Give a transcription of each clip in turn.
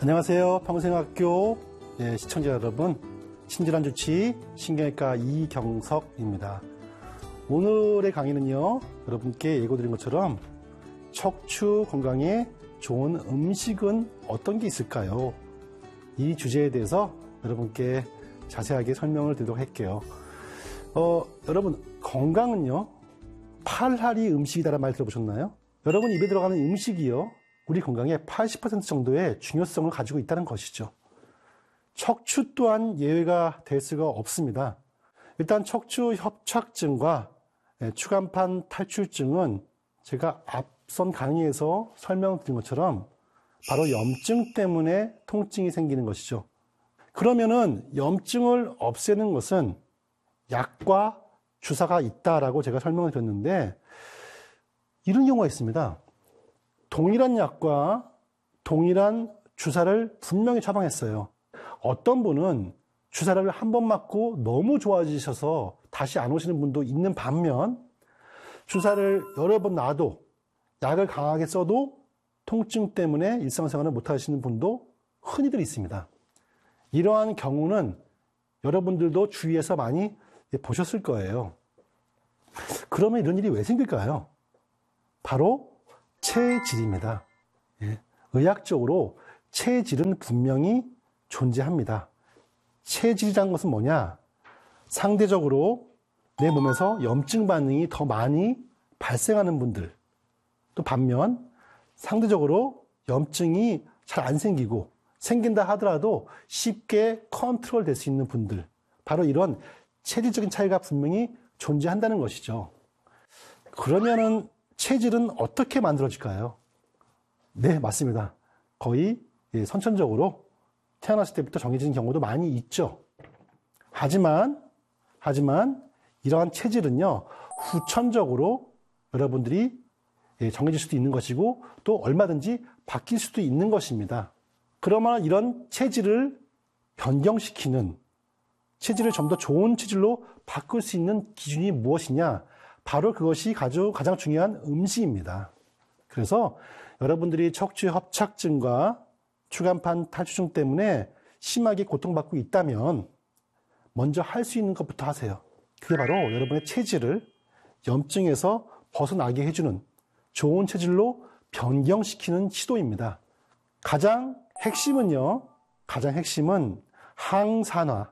안녕하세요. 평생학교 시청자 여러분, 친절한 주치 신경외과 이경석입니다. 오늘의 강의는요, 여러분께 예고드린 것처럼 척추 건강에 좋은 음식은 어떤 게 있을까요? 이 주제에 대해서 여러분께 자세하게 설명을 드리도록 할게요. 여러분, 건강은요, 팔할이 음식이다라는 말 들어보셨나요? 여러분 입에 들어가는 음식이요, 우리 건강의 80% 정도의 중요성을 가지고 있다는 것이죠. 척추 또한 예외가 될 수가 없습니다. 일단 척추 협착증과 추간판 탈출증은 제가 앞선 강의에서 설명드린 것처럼 바로 염증 때문에 통증이 생기는 것이죠. 그러면은 염증을 없애는 것은 약과 주사가 있다라고 제가 설명을 드렸는데, 이런 경우가 있습니다. 동일한 약과 동일한 주사를 분명히 처방했어요. 어떤 분은 주사를 한 번 맞고 너무 좋아지셔서 다시 안 오시는 분도 있는 반면, 주사를 여러 번 놔도 약을 강하게 써도 통증 때문에 일상생활을 못 하시는 분도 흔히들 있습니다. 이러한 경우는 여러분들도 주위에서 많이 보셨을 거예요. 그러면 이런 일이 왜 생길까요? 바로 체질입니다. 의학적으로 체질은 분명히 존재합니다. 체질이란 것은 뭐냐? 상대적으로 내 몸에서 염증 반응이 더 많이 발생하는 분들, 또 반면 상대적으로 염증이 잘 안 생기고 생긴다 하더라도 쉽게 컨트롤 될 수 있는 분들, 바로 이런 체질적인 차이가 분명히 존재한다는 것이죠. 그러면은 체질은 어떻게 만들어질까요? 네, 맞습니다. 거의 선천적으로 태어났을 때부터 정해진 경우도 많이 있죠. 하지만 이러한 체질은요, 후천적으로 여러분들이 정해질 수도 있는 것이고, 또 얼마든지 바뀔 수도 있는 것입니다. 그러나 이런 체질을 변경시키는, 체질을 좀 더 좋은 체질로 바꿀 수 있는 기준이 무엇이냐? 바로 그것이 가장 중요한 음식입니다. 그래서 여러분들이 척추 협착증과 추간판 탈출증 때문에 심하게 고통받고 있다면 먼저 할 수 있는 것부터 하세요. 그게 바로 여러분의 체질을 염증에서 벗어나게 해주는 좋은 체질로 변경시키는 시도입니다. 가장 핵심은 항산화,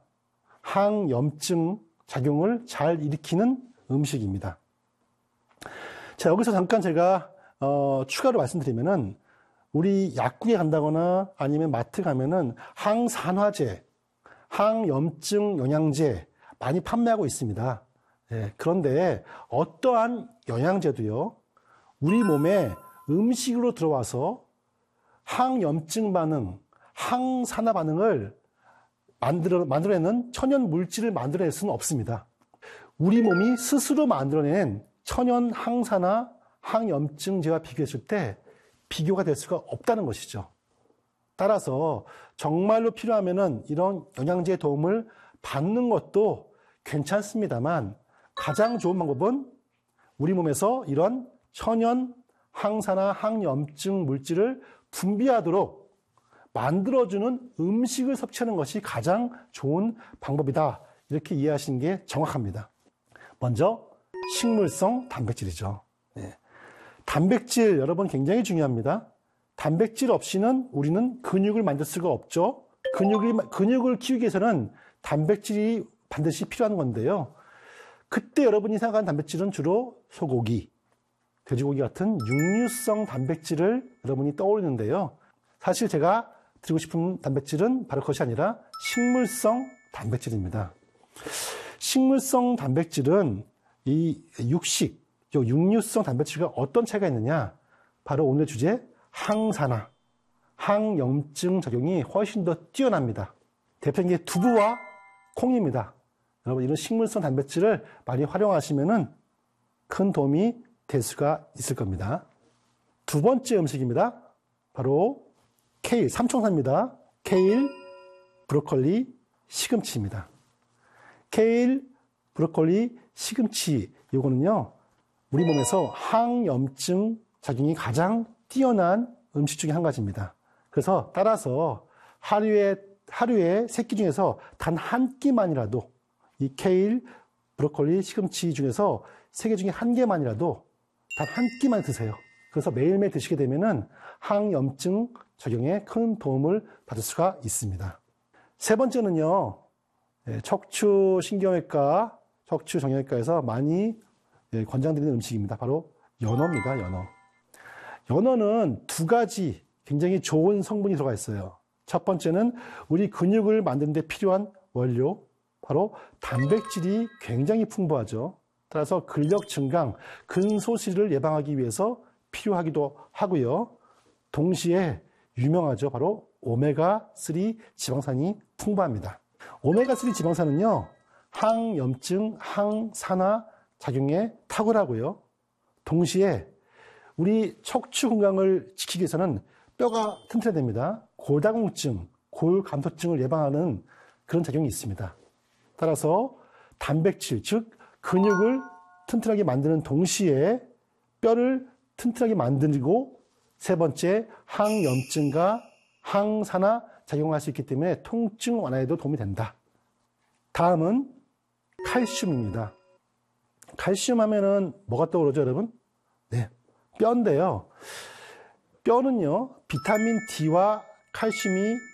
항염증 작용을 잘 일으키는 음식입니다. 자, 여기서 잠깐 제가 추가로 말씀드리면은, 우리 약국에 간다거나 아니면 마트 가면은 항산화제, 항염증 영양제 많이 판매하고 있습니다. 그런데 어떠한 영양제도요, 우리 몸에 음식으로 들어와서 항염증 반응, 항산화 반응을 만들어내는 천연 물질을 만들어낼 수는 없습니다. 우리 몸이 스스로 만들어낸 천연 항산화, 항염증제와 비교했을 때 비교가 될 수가 없다는 것이죠. 따라서 정말로 필요하면은 이런 영양제의 도움을 받는 것도 괜찮습니다만, 가장 좋은 방법은 우리 몸에서 이런 천연 항산화, 항염증 물질을 분비하도록 만들어주는 음식을 섭취하는 것이 가장 좋은 방법이다, 이렇게 이해하시는 게 정확합니다. 먼저 식물성 단백질이죠. 단백질, 여러분 굉장히 중요합니다. 단백질 없이는 우리는 근육을 만들 수가 없죠. 근육을 키우기 위해서는 단백질이 반드시 필요한 건데요. 그때 여러분이 생각하는 단백질은 주로 소고기, 돼지고기 같은 육류성 단백질을 여러분이 떠올리는데요. 사실 제가 드리고 싶은 단백질은 바로 그것이 아니라 식물성 단백질입니다. 식물성 단백질은 이 육류성 단백질과 어떤 차이가 있느냐? 바로 오늘 주제, 항산화, 항염증 작용이 훨씬 더 뛰어납니다. 대표적인 게 두부와 콩입니다. 여러분, 이런 식물성 단백질을 많이 활용하시면은 큰 도움이 될 수가 있을 겁니다. 두 번째 음식입니다. 바로 케일, 삼총사입니다. 케일, 브로콜리, 시금치입니다. 케일, 브로콜리, 시금치, 이거는요, 우리 몸에서 항염증 작용이 가장 뛰어난 음식 중에 한 가지입니다. 그래서 따라서 하루에 세 끼 중에서 단 한 끼만이라도 이 케일, 브로콜리, 시금치 중에서 세 개 중에 한 개만이라도 단 한 끼만 드세요. 그래서 매일매일 드시게 되면은 항염증 적용에 큰 도움을 받을 수가 있습니다. 세 번째는요, 척추신경외과, 척추정형외과에서 많이 권장드리는 음식입니다. 바로 연어입니다, 연어. 연어는 두 가지 굉장히 좋은 성분이 들어가 있어요. 첫 번째는 우리 근육을 만드는 데 필요한 원료, 바로 단백질이 굉장히 풍부하죠. 따라서 근력 증강, 근소실을 예방하기 위해서 필요하기도 하고요. 동시에 유명하죠. 바로 오메가3 지방산이 풍부합니다. 오메가3 지방산은요, 항염증, 항산화 작용에 탁월하고요. 동시에 우리 척추 건강을 지키기 위해서는 뼈가 튼튼해야 됩니다. 골다공증, 골감소증을 예방하는 그런 작용이 있습니다. 따라서 단백질, 즉 근육을 튼튼하게 만드는 동시에 뼈를 튼튼하게 만들고 세 번째 항염증과 항산화 작용할 수 있기 때문에 통증 완화에도 도움이 된다. 다음은 칼슘입니다. 칼슘 하면은 뭐가 떠오르죠, 여러분? 네, 뼈인데요. 뼈는요, 비타민 D와 칼슘이